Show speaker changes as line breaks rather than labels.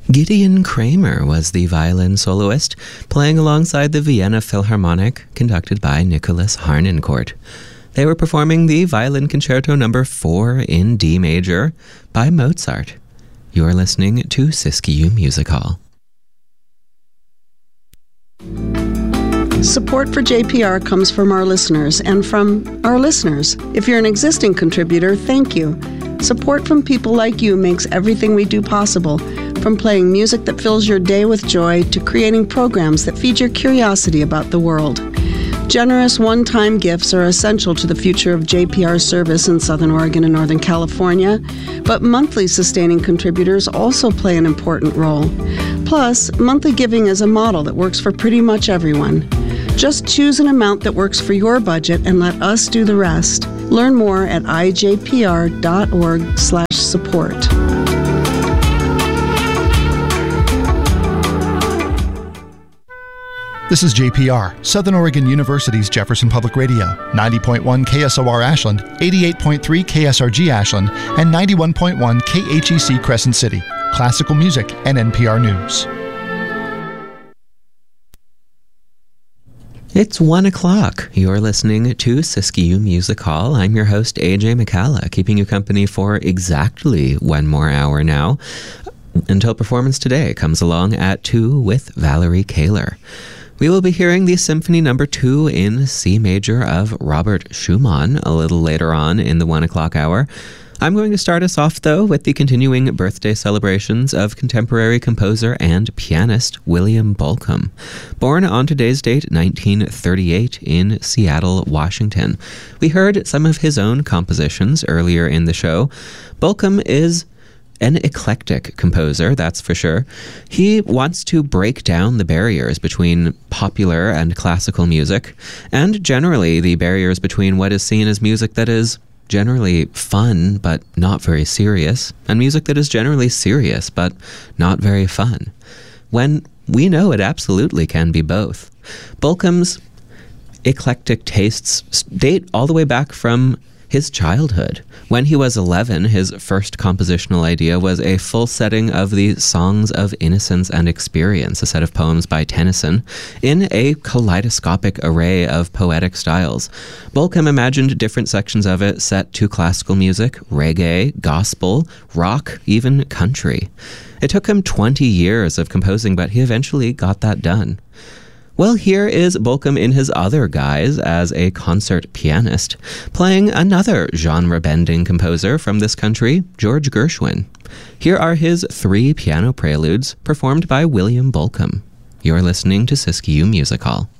Gideon Kramer was the violin soloist, playing alongside the Vienna Philharmonic, conducted by Nicholas Harnoncourt. They were performing the Violin Concerto No. 4 in D major by Mozart. You're listening to Siskiyou Music Hall.
Support for JPR comes from our listeners and from our listeners. If you're an existing contributor, thank you. Support from people like you makes everything we do possible, from playing music that fills your day with joy to creating programs that feed your curiosity about the world. Generous one-time gifts are essential to the future of JPR service in Southern Oregon and Northern California, but monthly sustaining contributors also play an important role. Plus, monthly giving is a model that works for pretty much everyone. Just choose an amount that works for your budget and let us do the rest. Learn more at ijpr.org/support.
This is JPR, Southern Oregon University's Jefferson Public Radio, 90.1 KSOR Ashland, 88.3 KSRG Ashland, and 91.1 KHEC Crescent City. Classical music and NPR News.
It's 1 o'clock. You're listening to Siskiyou Music Hall. I'm your host, AJ McCalla, keeping you company for exactly one more hour now, until Performance Today comes along at 2 with Valerie Kaler. We will be hearing the Symphony No. 2 in C major of Robert Schumann a little later on in the 1 o'clock hour. I'm going to start us off, though, with the continuing birthday celebrations of contemporary composer and pianist William Bolcom. Born on today's date, 1938, in Seattle, Washington. We heard some of his own compositions earlier in the show. Bolcom is an eclectic composer, that's for sure. He wants to break down the barriers between popular and classical music, and generally the barriers between what is seen as music that is generally fun but not very serious, and music that is generally serious but not very fun, when we know it absolutely can be both. Bolcom's eclectic tastes date all the way back from his childhood. When he was 11, his first compositional idea was a full setting of the Songs of Innocence and Experience, a set of poems by Tennyson, in a kaleidoscopic array of poetic styles. Bolcom imagined different sections of it set to classical music, reggae, gospel, rock, even country. It took him 20 years of composing, but he eventually got that done. Well, here is Bolcom in his other guise as a concert pianist, playing another genre-bending composer from this country, George Gershwin. Here are his 3 piano preludes performed by William Bolcom. You're listening to Siskiyou Music Hall.